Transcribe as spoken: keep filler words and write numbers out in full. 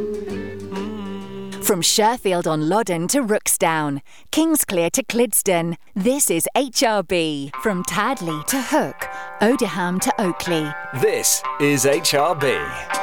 From Sherfield on Loddon to Rooksdown, Kingsclear to Clidston, this is H R B. From Tadley to Hook, Odiham to Oakley. This is H R B.